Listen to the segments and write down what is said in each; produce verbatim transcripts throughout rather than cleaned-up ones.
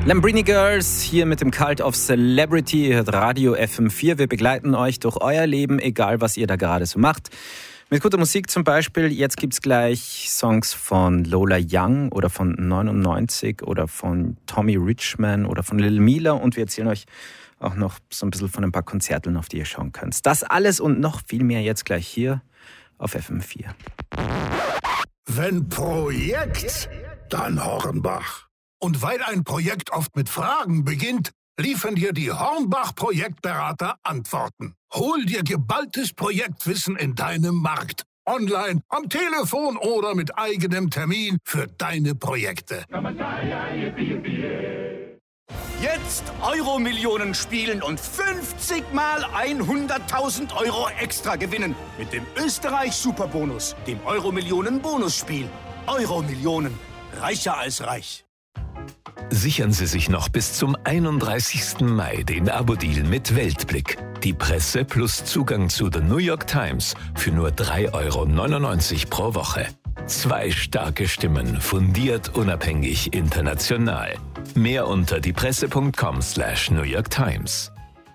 Lambrini Girls hier mit dem Cult of Celebrity, ihr hört Radio F M vier. Wir begleiten euch durch euer Leben, egal was ihr da gerade so macht. Mit guter Musik zum Beispiel. Jetzt gibt's gleich Songs von Lola Young oder von neunundneunzig oder von Tommy Richman oder von Lil Mila. Und wir erzählen euch auch noch so ein bisschen von ein paar Konzerten, auf die ihr schauen könnt. Das alles und noch viel mehr jetzt gleich hier auf F M vier. Wenn Projekt, dann Hornbach. Und weil ein Projekt oft mit Fragen beginnt, liefern dir die Hornbach-Projektberater Antworten. Hol dir geballtes Projektwissen in deinem Markt. Online, am Telefon oder mit eigenem Termin für deine Projekte. Jetzt Euro-Millionen spielen und fünfzig mal hunderttausend Euro extra gewinnen. Mit dem Österreich-Superbonus, dem Euro-Millionen-Bonusspiel. Euro-Millionen. Reicher als reich. Sichern Sie sich noch bis zum einunddreißigsten Mai den Abo-Deal mit Weltblick. Die Presse plus Zugang zu The New York Times für nur drei Euro neunundneunzig pro Woche. Zwei starke Stimmen, fundiert, unabhängig, international. Mehr unter diepresse.com slash New York Times.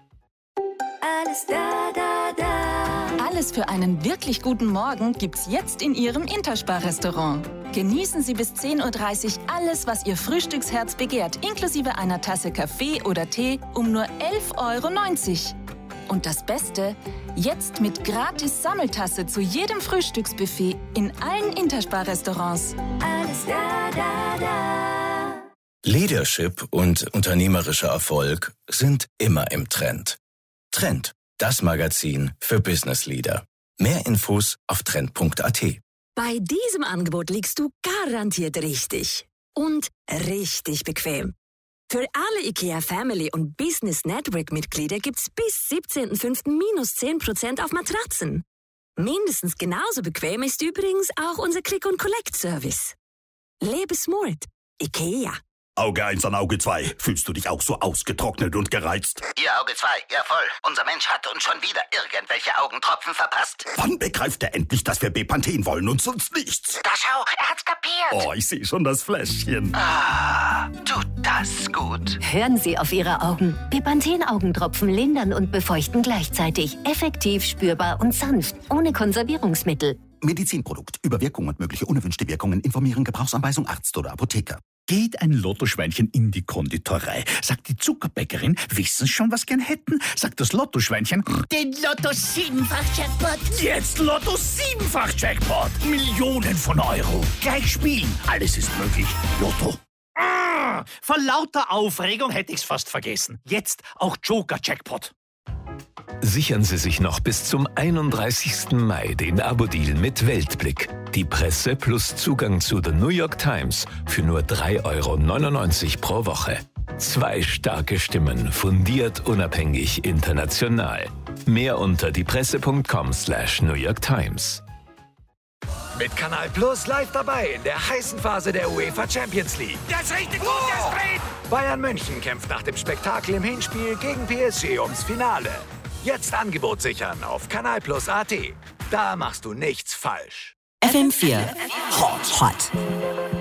Alles da, da, da. Alles für einen wirklich guten Morgen gibt's jetzt in Ihrem Interspar-Restaurant. Genießen Sie bis zehn Uhr dreißig alles, was Ihr Frühstücksherz begehrt, inklusive einer Tasse Kaffee oder Tee um nur elf Euro neunzig. Und das Beste, jetzt mit gratis Sammeltasse zu jedem Frühstücksbuffet in allen Interspar-Restaurants. Alles da, da, da. Leadership und unternehmerischer Erfolg sind immer im Trend. Trend, das Magazin für Business Leader. Mehr Infos auf trend punkt a t. Bei diesem Angebot liegst du garantiert richtig. Und richtig bequem. Für alle IKEA Family und Business Network Mitglieder gibt's bis siebzehnten fünften minus zehn Prozent auf Matratzen. Mindestens genauso bequem ist übrigens auch unser Click-and-Collect-Service. Lebe smart. IKEA. Auge eins an Auge zwei. Fühlst du dich auch so ausgetrocknet und gereizt? Ihr Auge zwei, ja voll. Unser Mensch hat uns schon wieder irgendwelche Augentropfen verpasst. Wann begreift er endlich, dass wir Bepanthen wollen und sonst nichts? Da schau, er hat's kapiert. Oh, ich sehe schon das Fläschchen. Ah, tut das gut. Hören Sie auf Ihre Augen. Bepanthen-Augentropfen lindern und befeuchten gleichzeitig. Effektiv, spürbar und sanft. Ohne Konservierungsmittel. Medizinprodukt. Über Wirkung und mögliche unerwünschte Wirkungen informieren. Gebrauchsanweisung Arzt oder Apotheker. Geht ein Lottoschweinchen in die Konditorei, sagt die Zuckerbäckerin, wissen Sie schon, was gern hätten? Sagt das Lottoschweinchen, den Lotto siebenfach Jackpot. Jetzt Lotto siebenfach Jackpot. Millionen von Euro. Gleich spielen. Alles ist möglich. Lotto. Ah, vor lauter Aufregung hätte ich's fast vergessen. Jetzt auch Joker-Jackpot. Sichern Sie sich noch bis zum einunddreißigsten Mai den Abo-Deal mit Weltblick. Die Presse plus Zugang zu The New York Times für nur drei Euro neunundneunzig pro Woche. Zwei starke Stimmen, fundiert, unabhängig, international. Mehr unter diepresse.com slash New York Times. Mit Kanal Plus live dabei in der heißen Phase der UEFA Champions League. Das ist richtig gut, das dreht! Bayern München kämpft nach dem Spektakel im Hinspiel gegen P S G ums Finale. Jetzt Angebot sichern auf Kanal Plus Punkt a t. Da machst du nichts falsch. F M vier Hot Hot.